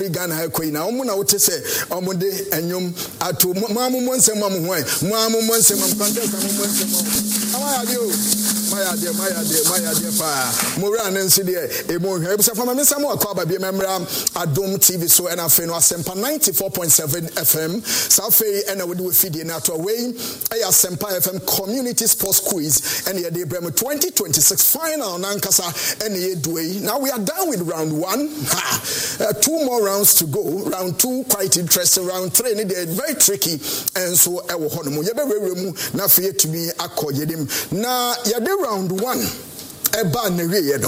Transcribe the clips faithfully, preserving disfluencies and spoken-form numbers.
Ghana Haikoi na omu na wote se omude enyom ato mamu monsem mamu hwan mamu monsem mamu contest mamu monsem mamu amaya de o maya de maya de maya de pa mura na nsi de e mo hwan ebusa fama me samu akwa ba bi memra Adom T V so na fe no Asempa ninety-four point seven F M sa fe na wodi we feed na to we e Asempa F M Community Sports Quiz and ye de brem twenty twenty-six final na nkasa and ye duei. Now we are done with round one. Ha. Uh, two more rounds to go. Round two quite interesting. Round three they're very tricky and so e wo hono mo ye be mu na fe to be akoyedim na ye de round one e ba na we ye no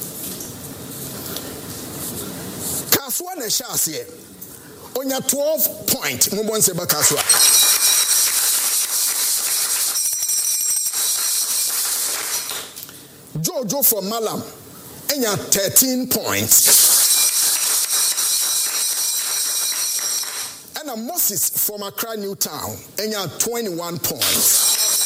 kaswa na sha ase onya twelve point mo bon se ba kaswa Jojo from Malam enya thirteen points. And Moses from Accra Newtown enya twenty-one points.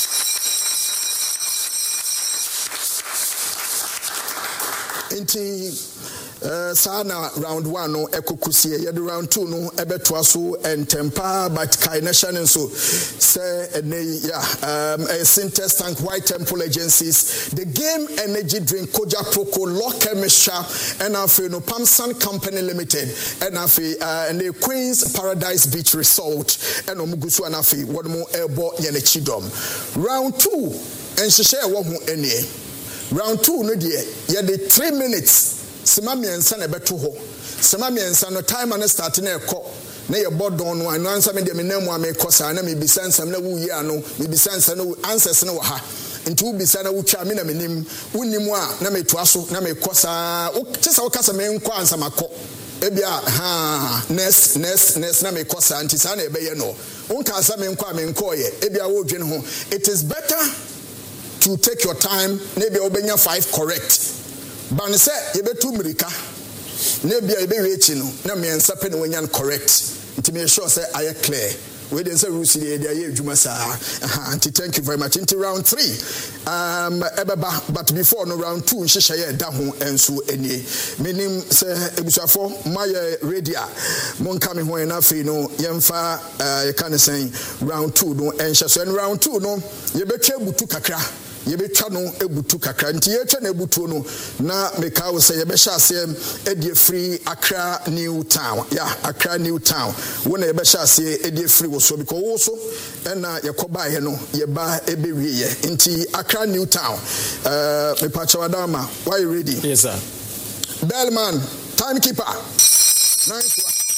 Inti Uh, sana round one no ekokusie ye round two no ebetwa so entempa but kaination and so say ene yeah um a Sintex Tank White Temple Agencies the Game Energy Drink Koja Proco Locker Mesha and afi no Pamsan Company Limited and afi uh and the Queen's Paradise Beach Resort and omugusu and afi wodmo ebo yene chidom round two and share wo hu ene round two no de ye de three minutes Sema miensa na beto ho. Sema miensa no time na start na ekọ. Na ye bodon no anu ansa me de me namu amekosa na me bisansa na wu yi ano, me bisansa na answers na wo ha. Nti wo bisa na wo twa me na menim, wonimu a na me toaso na me kosa. Wo tisa wo kasa me nkọ ansa makọ. Ebia ha next next next na me kosa nti sa na ebe ye no. Wo nka ansa me nkọ me nkọ ye. Ebia wo dwen ho. It is better to take your time, maybe obenya five correct. Ban se yebetu mirika na bia yebewe echi no na me nsa pe na wanyan correct nti me sure say aye clear we dey say rules dey dey aye adwuma sa aha nti thank you very much nti round three um ebeba but before no round two nhihye ye da ho enso enie menim say ebusuafo maye radio monka me ho na fe no yemfa ye kan say round two no enhye so round two no yebetwa butu kakra yebetwa no ebutu kakra nti yetwa na ebutu no na meka wo say yebehya asem edie free Accra Newtown ya Accra Newtown wona yebehya asem edie free wo so because wo so na yekoba he no yeba ebewie ye nti Accra Newtown uh me pacha wadama why you ready? Yes sir. Bellman timekeeper nice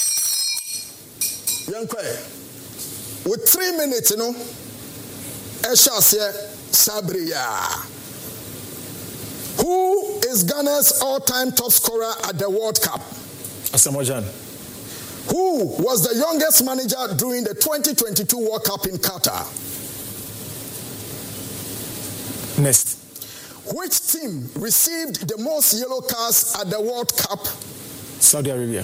one yankwa with three minutes no ehya asem Sabria. Who is Ghana's all-time top scorer at the World Cup? Asamoah Gyan. Who was the youngest manager during the twenty twenty-two World Cup in Qatar? Next. Which team received the most yellow cards at the World Cup? Saudi Arabia.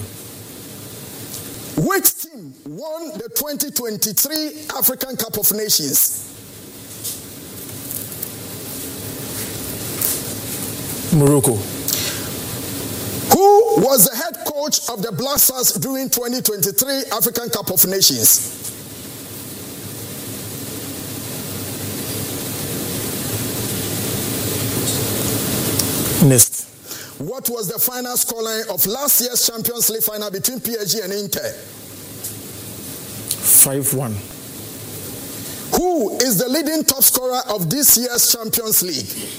Which team won the twenty twenty-three African Cup of Nations? Morocco. Who was the head coach of the Black Stars during twenty twenty-three African Cup of Nations? Next. What was the final scoreline of last year's Champions League final between P S G and Inter? five one. Who is the leading top scorer of this year's Champions League?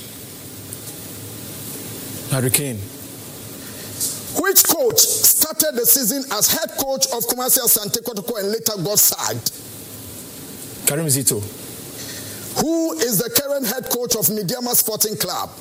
Harry Kane. Which coach started the season as head coach of Kumasi Asante Kotoko and later got sacked? Karim Zito. Who is the current head coach of Midyama Sporting Club?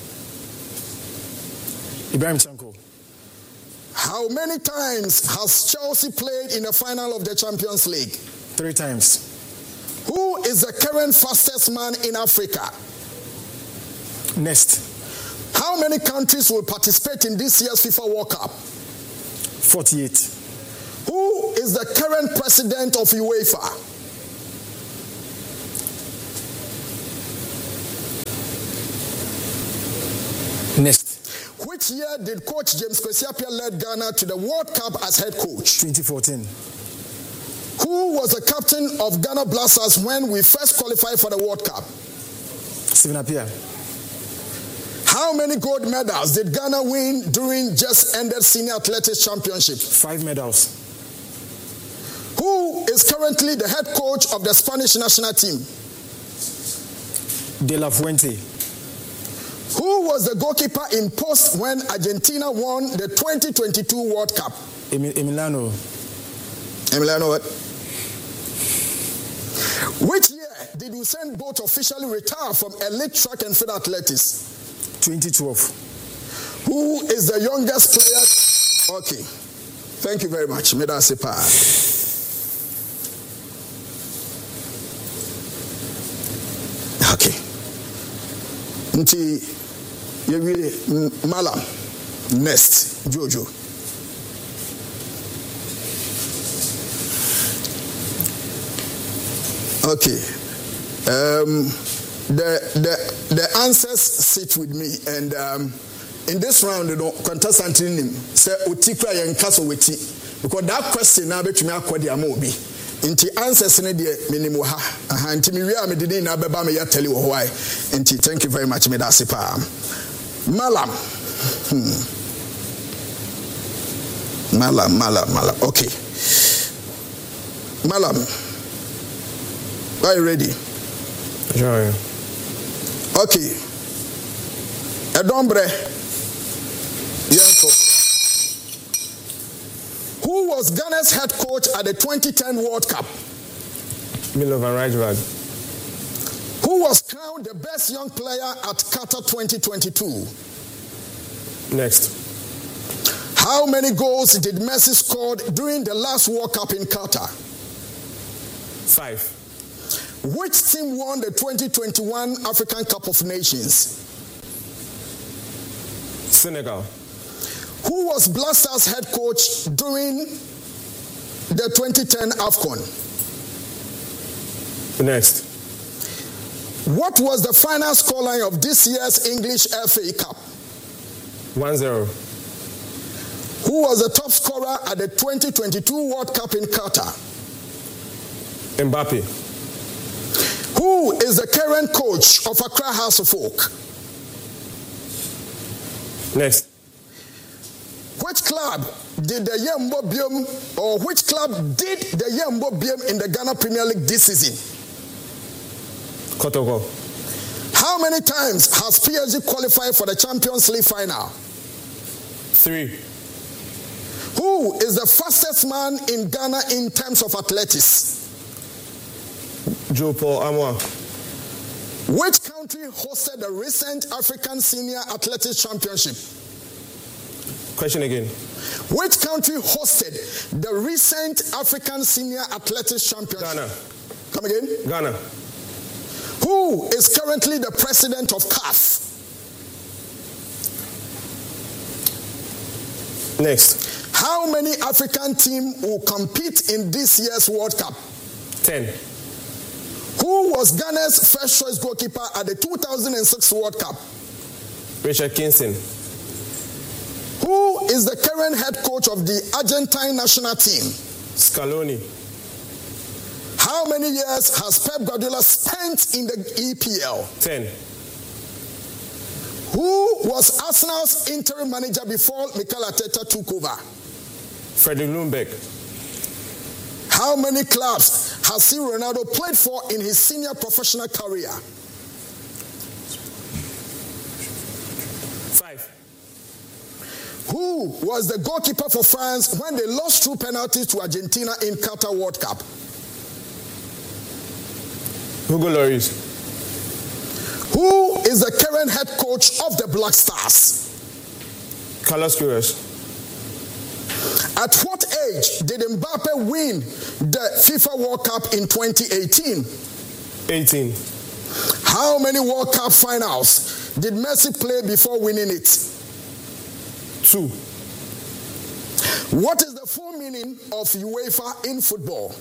Ibrahim Sanko. How many times has Chelsea played in the final of the Champions League? Three times. Who is the current fastest man in Africa? Next. How many countries will participate in this year's FIFA World Cup? forty-eight. Who is the current president of UEFA? Next. Which Which year did Coach James Kwesi Appiah lead Ghana to the World Cup as head coach? twenty fourteen. Who was the captain of Ghana Blasters when we first qualified for the World Cup? Stephen Appiah. How many gold medals did Ghana win during just ended Senior Athletics Championship? Five medals. Who is currently the head coach of the Spanish national team? De La Fuente. Who was the goalkeeper in post when Argentina won the twenty twenty-two World Cup? Emiliano. Emiliano what? Which year did Usain Bolt officially retire from elite track and field athletics? twenty twelve. Who is the youngest player? Okay. Thank you very much. Medasipa. Okay. Nti yewi Malam. Next, Jojo. Okay. Um, the the the answers sit with me, and um, in this round, you know, contestant in him say Otikra Yankaso Weti, because that question now between me akwadi amobi. Inti answers ne de minimum ha. Aha inti mi wi me de na beba me ya tell you why. Inti thank you very much me da sepa. Malam. Hmm. Malam, Malam, Malam. Okay. Malam. Are you ready? Sure. Okay. Edombre. Yenko. Who was Ghana's head coach at the twenty ten World Cup? Milovan Rajvad. Who was crowned the best young player at Qatar twenty twenty-two? Next. How many goals did Messi score during the last World Cup in Qatar? Five. Which team won the twenty twenty-one African Cup of Nations? Senegal. Who was Blasters head coach during the twenty ten AFCON? Next. What was the final scoreline of this year's English F A Cup? one zero. Who was the top scorer at the twenty twenty-two World Cup in Qatar? Mbappe. Who is the current coach of Accra House of Oak? Next. Which club did the Yembo Biom, or which club did the Yembo Biom in the Ghana Premier League this season? Kotoko. How many times has P S G qualified for the Champions League final? Three. Who is the fastest man in Ghana in terms of athletics? Joe Paul Amwa. Which country hosted the recent African Senior Athletics Championship? Question again. Which country hosted the recent African Senior Athletics Championship? Ghana. Come again? Ghana. Who is currently the president of C A F? Next. How many African teams will compete in this year's World Cup? Ten. Who was Ghana's first choice goalkeeper at the two thousand six World Cup? Richard Kingston. Who is the current head coach of the Argentine national team? Scaloni. How many years has Pep Guardiola spent in the E P L? Ten. Who was Arsenal's interim manager before Mikel Arteta took over? Freddie Lundberg. How many clubs has C. Ronaldo played for in his senior professional career? Five. Who was the goalkeeper for France when they lost through penalties to Argentina in Qatar World Cup? Hugo Lloris. Who is the current head coach of the Black Stars? Carlos Queiroz. At what age did Mbappe win the FIFA World Cup in twenty eighteen? eighteen. How many World Cup finals did Messi play before winning it? Two. What is the full meaning of UEFA in football?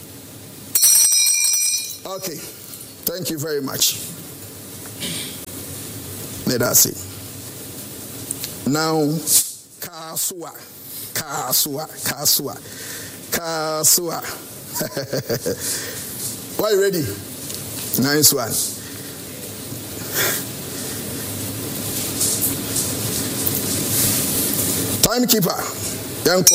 Okay, thank you very much. May that see. Now, Kasua, Kasua, Kasua, Kasua. Why you ready? Nice one. Timekeeper, Yanko.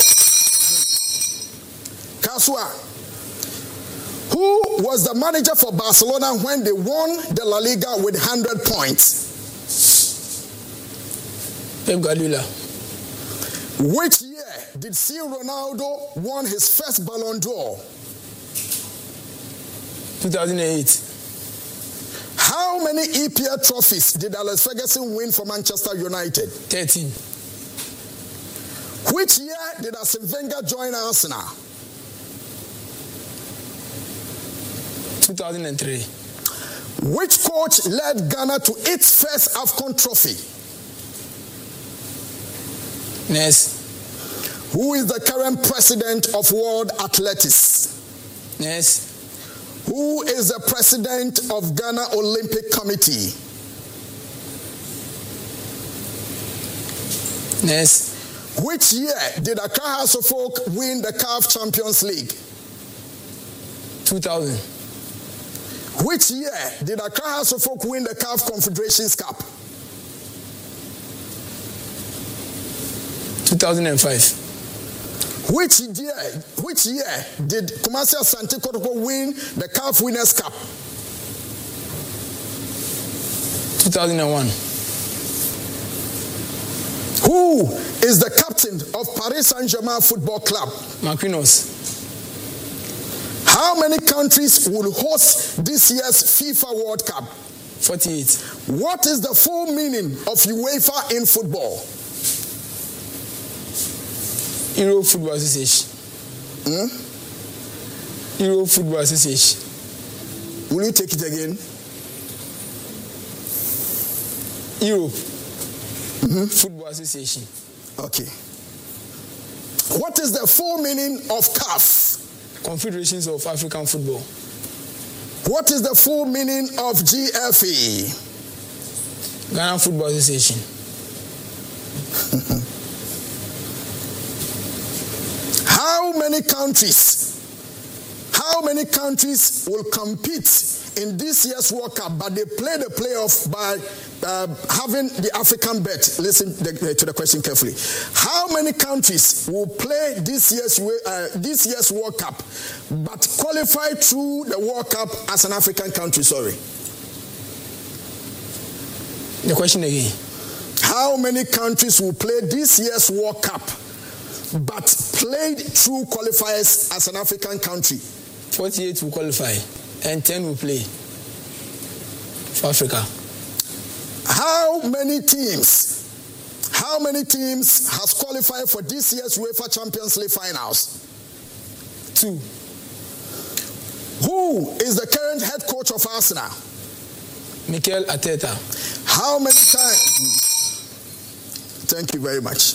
Kasua. Who was the manager for Barcelona when they won the La Liga with one hundred points? Pep Guardiola. Which year did C. Ronaldo won his first Ballon d'Or? two thousand eight. How many E P L trophies did Alex Ferguson win for Manchester United? thirteen. Which year did Arsene Wenger join Arsenal? two thousand three. Which coach led Ghana to its first AFCON trophy? Ness. Who is the current president of World Athletics? Ness. Who is the president of Ghana Olympic Committee? Ness. Which year did Accra House of Folk win the C A F Champions League? two thousand. Which year did Accra House of Folk win the C A F Confederations Cup? two thousand five. Which year, which year did Kumasi Asante Kotoko win the C A F Winners' Cup? two thousand one. Who is the captain of Paris Saint-Germain Football Club? Marquinhos. How many countries will host this year's FIFA World Cup? forty-eight. What is the full meaning of UEFA in football? Euro Football Association. Hmm? Euro Football Association. Will you take it again? Euro Mm-hmm. Football Association. Okay. What is the full meaning of C A F? Confederations of African Football. What is the full meaning of G F E? Ghana Football Association. How many countries, how many countries will compete in this year's World Cup, but they play the playoff by uh, having the African bet? Listen to the question carefully. How many countries will play this year's uh, this year's World Cup, but qualify through the World Cup as an African country? Sorry. The question again. How many countries will play this year's World Cup, but played through qualifiers as an African country? forty-eight will qualify and ten will play for Africa. How many teams, how many teams has qualified for this year's UEFA Champions League finals? Two. Who is the current head coach of Arsenal? Mikel Arteta. How many times? Thank you very much.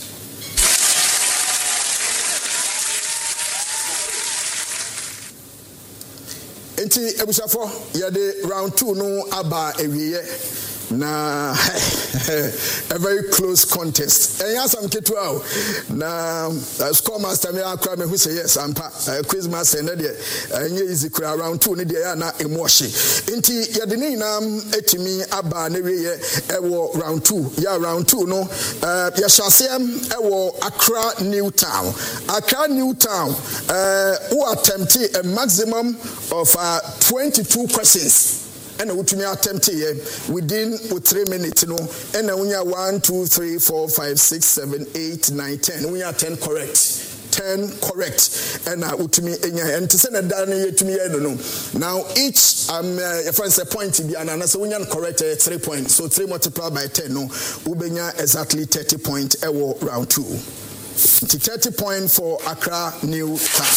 Enti ebusafo yade round two no aba ewiye na a very close contest. And yes, I'm Ketuao. Now, score master me akra me who say yes, I'm pa quiz master and there. And easy around two ni there na emoshi. Inti yadini nam etimi aba newe ewo round two. Ya round two no. Ya shasem ewo Accra New Town. Accra New Town. Uh, who attempted a maximum of uh, twenty-two questions. And we attempt here within three minutes, you know. And we have one, two, three, four, five, six, seven, eight, nine, ten. We have ten correct. Ten correct. And uh, utumi enya. And to send a down here to me, I don't know. Now each um if I say point to be an answer, we have correct uh, three points. So three multiplied by ten, no, ubenya exactly thirty point. Ewo round two. thirty point for Accra New Town.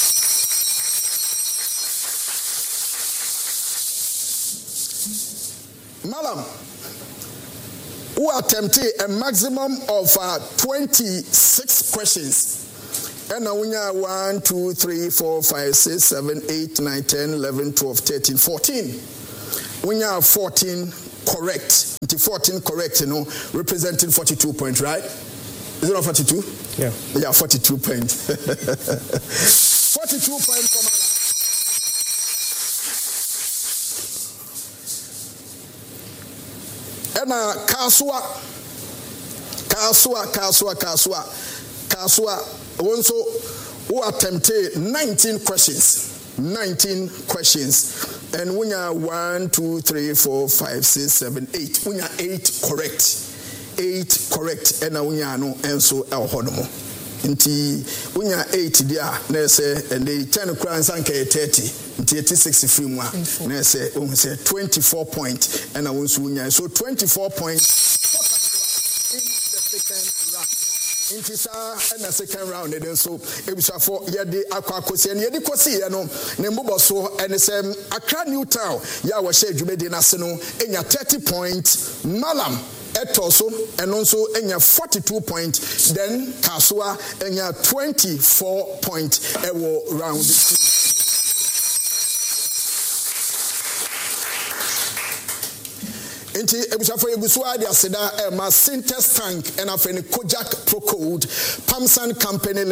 Malam, who attempted a maximum of uh, twenty-six questions. And now we have one, two, three, four, five, six, seven, eight, nine, ten, eleven, twelve, thirteen, fourteen. We have fourteen correct. Into fourteen correct, you know, representing forty-two points, right? Is it not forty-two? Yeah. Yeah, forty-two points. forty-two points for Mala. And uh, Kasua, Kasua, Kasua, Kasua, Kasua, also who attempted nineteen questions. nineteen questions. And we are one, two, three, four, five, six, seven, eight. We are eight correct. Eight correct. And we are no enso el hodomo. Inti we are eight there. Na say and the ten crowns and thirty. Inti eighty-six free one. Na say we say twenty-four points. And I want to so twenty-four points in the second round. Inti sa and the second round then so it was for yede akwa kosi and yede kosi ya no ne mbobo so and say Accra New Town ya wo share dwumedi na se no enya thirty points. Malam Etoso and also enya forty-two points. Then Kasua enya twenty-four points ewo round two. Inti ebusafo ebusua dia seda e ma Sintex tank and afeni Kojak Pro Code Pamsan Company